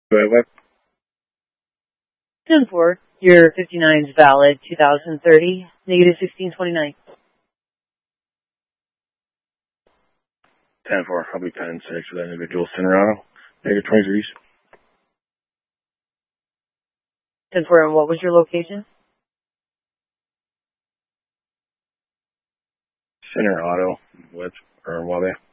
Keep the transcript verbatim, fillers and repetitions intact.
Go ahead, what? ten four. Your fifty-nine is valid. two thousand thirty. Negative sixteen twenty-nine. ten four. I'll be ten six with that individual. Cinerado. Negative twenty degrees. ten four. And what was your location? Center Auto. What? Or Wabe.